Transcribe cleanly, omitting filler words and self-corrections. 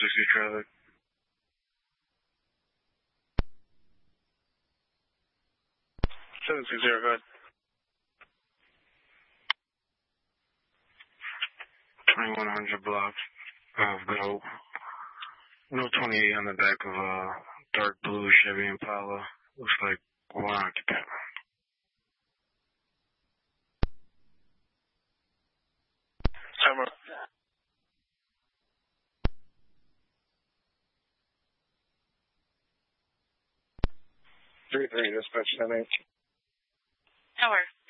760 traffic. Go ahead. 2100 block of Go. No 28 on the back of a dark blue Chevy Impala. Looks like one occupant. Summer. 3-3, dispatch 10-8. Tower.